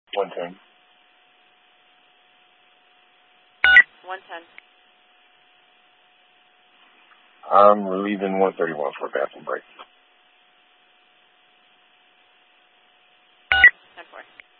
110. 110. I'm leaving 131 for a bathroom break. 10-4.